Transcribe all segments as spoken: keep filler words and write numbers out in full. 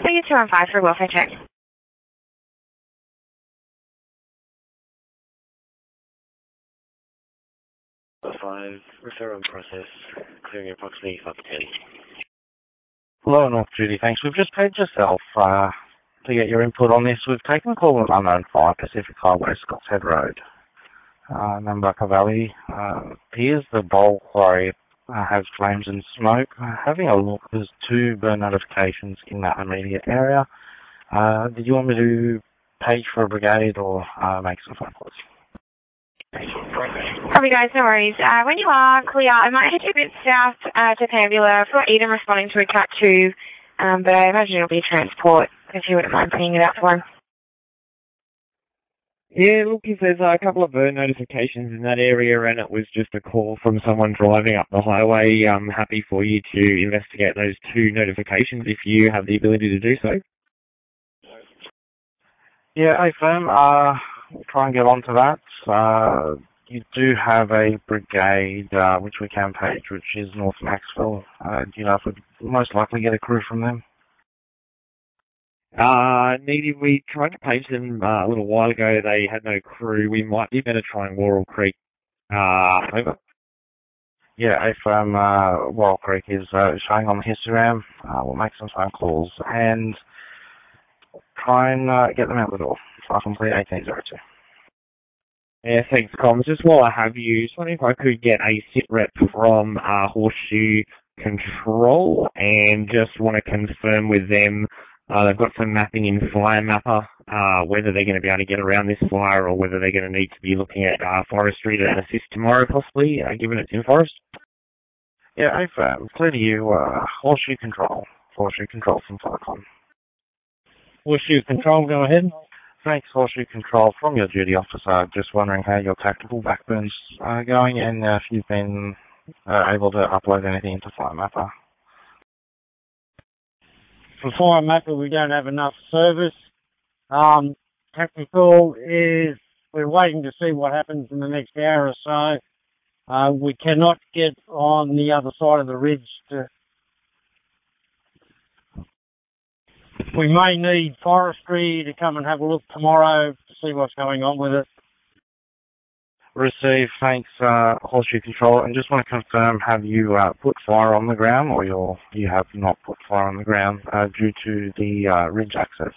transfer you to on five for a welfare check. five, referral process, clearing approximately five to ten. Hello, North Judy. Thanks. We've just paid yourself uh, to get your input on this. We've taken a call on unknown fire, Pacific Highway, Scotts Head Road, uh, Nambucca Valley. Uh, appears the bowl quarry uh, has flames and smoke. Uh, having a look, there's two burn notifications in that immediate area. Uh, did you want me to page for a brigade or uh, make some phone calls? Copy, guys, no worries. Uh, when you are clear, I might head you a bit south uh, to Pambula. I've got Eden responding to a cat two, um, but I imagine it'll be transport, if you wouldn't mind putting it out for him. Yeah, look, if there's a couple of burn notifications in that area and it was just a call from someone driving up the highway, I'm happy for you to investigate those two notifications if you have the ability to do so. Yeah, A F M, uh, we'll try and get on to that. Uh, you do have a brigade, uh, which we can page, which is North Maxwell. Uh, do you know if we'd most likely get a crew from them? Uh, needed, we tried to page them uh, a little while ago. They had no crew. We might be better trying Laurel Creek. Uh, over. Yeah, A F M, uh, Laurel Creek is uh, showing on the histogram. Uh, we'll make some phone calls and try and uh, get them out the door. Far complete eighteen oh two. Yeah, thanks, Comms. Just while I have you, just wondering if I could get a sit rep from uh, Horseshoe Control and just want to confirm with them. Uh, they've got some mapping in Fire Mapper, uh, whether they're going to be able to get around this fire or whether they're going to need to be looking at uh, forestry to assist tomorrow, possibly, uh, given it's in forest. Yeah, A F M, clear to you, uh, Horseshoe Control. Horseshoe Control from Firecon. Horseshoe Control, go ahead. Thanks, Horseshoe Control, from your duty officer. Just wondering how your tactical backburns are going and uh, if you've been uh, able to upload anything into Fire Mapper. For Fire Mapper, we don't have enough service. Um, tactical is, we're waiting to see what happens in the next hour or so. Uh, we cannot get on the other side of the ridge to... We may need forestry to come and have a look tomorrow to see what's going on with it. Receive, thanks, uh, Horseshoe Control. And just want to confirm, have you uh, put fire on the ground or you're, you have not put fire on the ground uh, due to the uh, ridge access?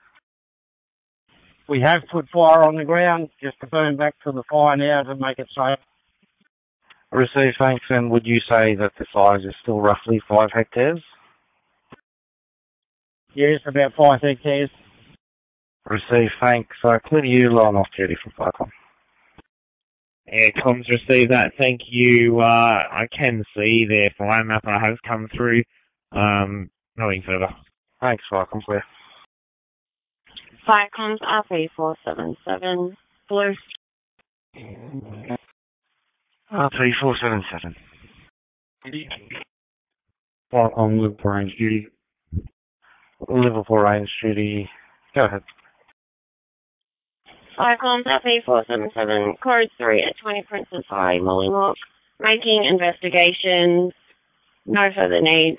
We have put fire on the ground just to burn back to the fire now to make it safe. Receive, thanks. And would you say that the size is still roughly five hectares? Yes, about five hectares. Receive, thanks. Uh, clear to you, line off duty from Firecon. Yeah, comms received that. Thank you. Uh, I can see their Fire Mapper has come through. Um, nothing further. Thanks, Firecon, clear. Firecom's R three four seven seven, Blue. R three four seven seven. Firecom, Liverpool Range duty. Liverpool Range duty. Go ahead. Firecom's R three four seven seven, code three at twenty Princess High, Mollymook. Making investigations. No further needs.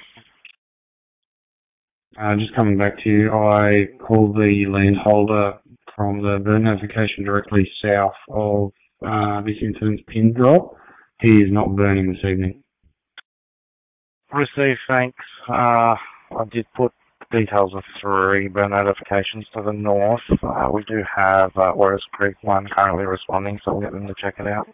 Uh, just coming back to you, I called the landholder from the burn notification directly south of uh, this incident's pin drop. He is not burning this evening. Receive, thanks. Uh, I did put details of three burn notifications to the north. Uh, we do have uh, Warriors Creek one currently responding, so we'll get them to check it out.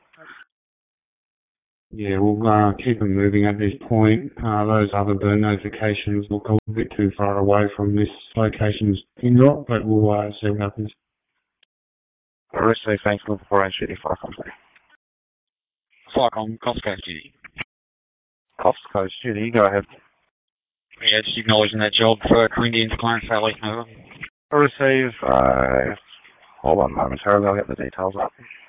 Yeah, we'll uh, keep them moving at this point. Uh, those other burn notifications look a little bit too far away from this location's pin drop, but we'll uh, see what happens. Receive, thanks. Liverpool Range duty, Firecom. Firecom, Coast Coast duty. Coast Coast duty, go ahead. Yeah, just acknowledging that job for Corinthians, Clarence Valley, over. Receive, uh, hold on momentarily, I'll get the details up.